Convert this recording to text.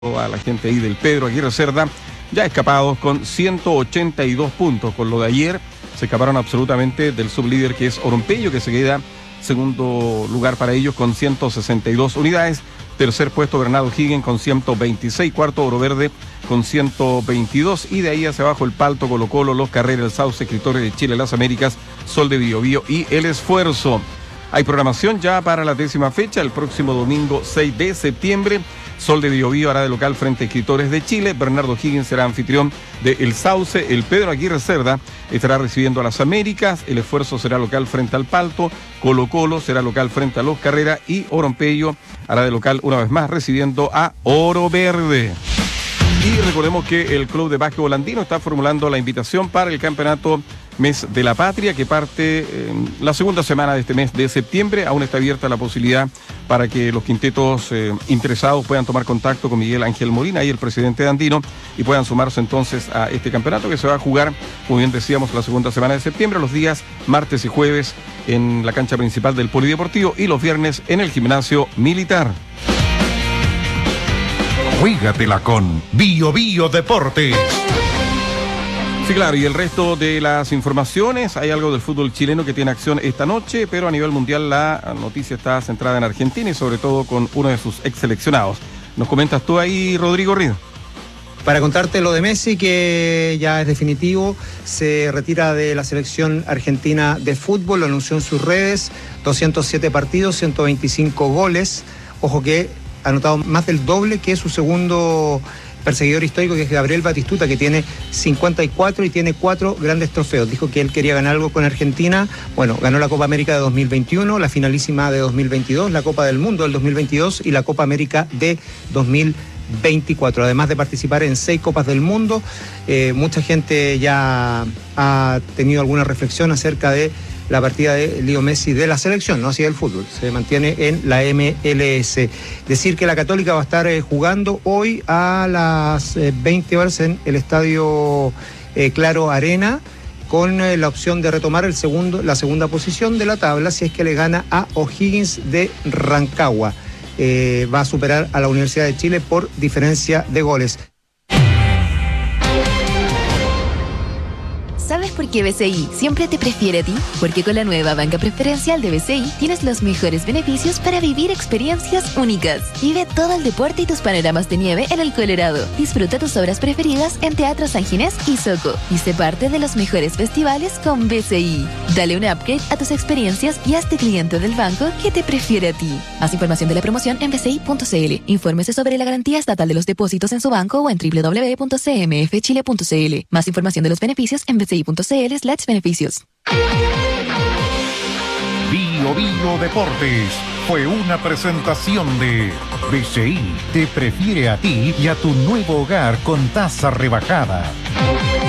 a la gente ahí del Pedro Aguirre Cerda, ya escapados con 182 puntos. Con lo de ayer se escaparon absolutamente del sublíder, que es Oropello, que se queda segundo lugar para ellos con 162 unidades. Tercer puesto Bernardo Higgins con 126, cuarto Oro Verde con 122, y de ahí hacia abajo el Palto, Colo Colo, Los Carreras, el Sauce, Escritores de Chile, Las Américas, Sol de Biobío y El Esfuerzo. Hay programación ya para la 10ª fecha, el próximo domingo 6 de septiembre. Sol de Biobío hará de local frente a Escritores de Chile. Bernardo Higgins será anfitrión de El Sauce. El Pedro Aguirre Cerda estará recibiendo a Las Américas. El Esfuerzo será local frente al Palto. Colo Colo será local frente a Los Carreras. Y Oropello hará de local una vez más recibiendo a Oro Verde. Y recordemos que el Club de Básquetbol Andino está formulando la invitación para el campeonato Mes de la Patria, que parte la segunda semana de este mes de septiembre. Aún está abierta la posibilidad para que los quintetos interesados puedan tomar contacto con Miguel Ángel Molina, y el presidente de Andino, y puedan sumarse entonces a este campeonato, que se va a jugar, como bien decíamos, la segunda semana de septiembre, los días martes y jueves en la cancha principal del Polideportivo y los viernes en el gimnasio militar. Juégatela con Bio Bio Deportes. Sí, claro, y el resto de las informaciones, hay algo del fútbol chileno que tiene acción esta noche, pero a nivel mundial la noticia está centrada en Argentina y sobre todo con uno de sus ex seleccionados. ¿Nos comentas tú ahí, Rodrigo Rido? Para contarte lo de Messi, que ya es definitivo, se retira de la selección argentina de fútbol, lo anunció en sus redes, 207 partidos, 125 goles, ojo que ha anotado más del doble que su segundo perseguidor histórico, que es Gabriel Batistuta, que tiene 54 y tiene 4 grandes trofeos. Dijo que él quería ganar algo con Argentina. Bueno, ganó la Copa América de 2021, la finalísima de 2022, la Copa del Mundo del 2022 y la Copa América de 2024, además de participar en 6 Copas del Mundo. Mucha gente ya ha tenido alguna reflexión acerca de la partida de Leo Messi de la selección, no así del fútbol, se mantiene en la MLS. Decir que la Católica va a estar jugando hoy a las 20 horas en el estadio Claro Arena, con la opción de retomar la segunda posición de la tabla si es que le gana a O'Higgins de Rancagua. Va a superar a la Universidad de Chile por diferencia de goles. ¿Sabes por qué BCI siempre te prefiere a ti? Porque con la nueva banca preferencial de BCI tienes los mejores beneficios para vivir experiencias únicas. Vive todo el deporte y tus panoramas de nieve en el Colorado. Disfruta tus obras preferidas en Teatro San Ginés y Soco. Y sé parte de los mejores festivales con BCI. Dale un upgrade a tus experiencias y hazte cliente del banco que te prefiere a ti. Más información de la promoción en bci.cl. Infórmese sobre la garantía estatal de los depósitos en su banco o en www.cmfchile.cl. Más información de los beneficios en bci.cl/beneficios. Bio Bio Deportes fue una presentación de BCI. Te prefiere a ti y a tu nuevo hogar con tasa rebajada.